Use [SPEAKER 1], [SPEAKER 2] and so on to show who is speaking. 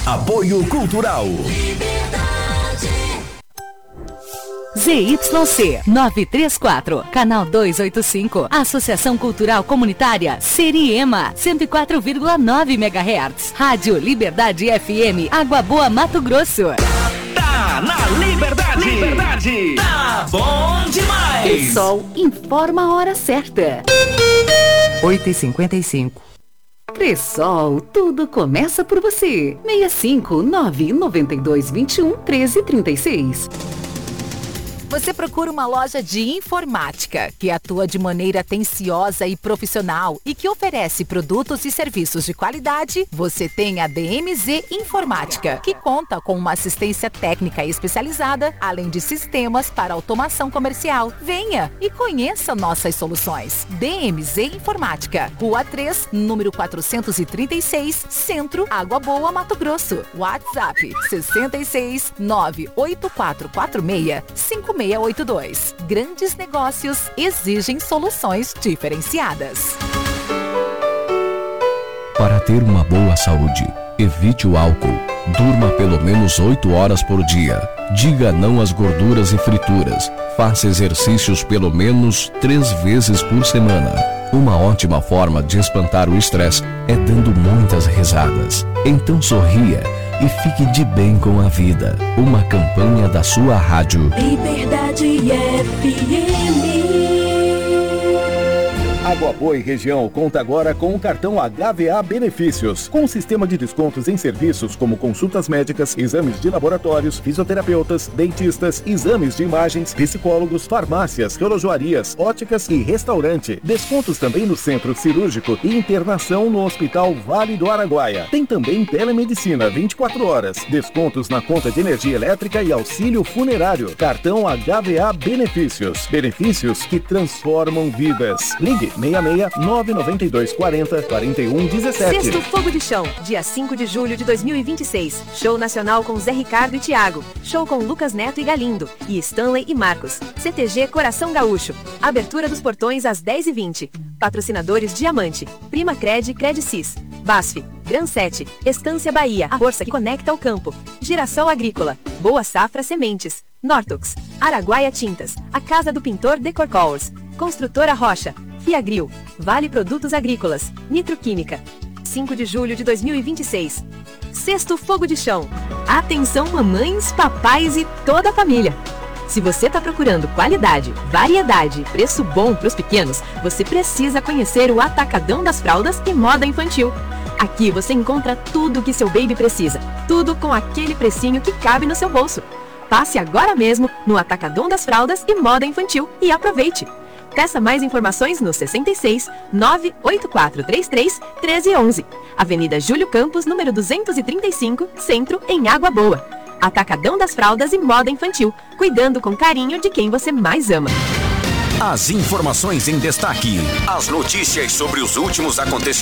[SPEAKER 1] Apoio Cultural.
[SPEAKER 2] ZYC 934, Canal 285, Associação Cultural Comunitária Seriema, 104,9 MHz, Rádio Liberdade FM, Água Boa, Mato Grosso.
[SPEAKER 1] Tá na Liberdade. Tá bom demais.
[SPEAKER 2] Cressol informa a hora certa.
[SPEAKER 3] 8h55.
[SPEAKER 2] Cressol, tudo começa por você. 65992211336. Você procura uma loja de informática que atua de maneira atenciosa e profissional e que oferece produtos e serviços de qualidade? Você tem a DMZ Informática, que conta com uma assistência técnica especializada, além de sistemas para automação comercial. Venha e conheça nossas soluções. DMZ Informática, Rua 3, número 436, Centro, Água Boa, Mato Grosso. WhatsApp 66 98446 5682. Grandes negócios exigem soluções diferenciadas.
[SPEAKER 4] Para ter uma boa saúde, evite o álcool. Durma pelo menos 8 horas por dia. Diga não às gorduras e frituras. Faça exercícios pelo menos 3 vezes por semana. Uma ótima forma de espantar o estresse é dando muitas risadas. Então sorria e fique de bem com a vida. Uma campanha da sua rádio
[SPEAKER 5] Liberdade FM.
[SPEAKER 6] Água Boa e região conta agora com o cartão HVA Benefícios, com um sistema de descontos em serviços como consultas médicas, exames de laboratórios, fisioterapeutas, dentistas, exames de imagens, psicólogos, farmácias, relojoarias, óticas e restaurante. Descontos também no centro cirúrgico e internação no Hospital Vale do Araguaia. Tem também telemedicina 24 horas, descontos na conta de energia elétrica e auxílio funerário. Cartão HVA Benefícios. Benefícios que transformam vidas. Ligue 66 992 40 41 17.
[SPEAKER 7] Sexto Fogo de Chão, dia 5 de julho de 2026. Show nacional com Zé Ricardo e Thiago. Show com Lucas Neto e Galindo. E Stanley e Marcos. CTG Coração Gaúcho. Abertura dos portões às 10h20. Patrocinadores Diamante, Prima Cred, Credicis, BASF, Gran 7, Estância Bahia, a força que conecta ao campo. Girassol Agrícola, Boa Safra Sementes, Nortox, Araguaia Tintas, a Casa do Pintor Decor Colors, Construtora Rocha, Fiagril, Vale Produtos Agrícolas, Nitroquímica. 5 de julho de 2026. Sexto Fogo de Chão. Atenção mamães, papais e toda a família. Se você está procurando qualidade, variedade e preço bom para os pequenos, você precisa conhecer o Atacadão das Fraldas e Moda Infantil. Aqui você encontra tudo o que seu baby precisa, tudo com aquele precinho que cabe no seu bolso. Passe agora mesmo no Atacadão das Fraldas e Moda Infantil e aproveite. Peça mais informações no 66 98433 1311. Avenida Júlio Campos, número 235, Centro, em Água Boa. Atacadão das Fraldas e Moda Infantil, cuidando com carinho de quem você mais ama.
[SPEAKER 1] As informações em destaque. As notícias sobre os últimos acontecimentos.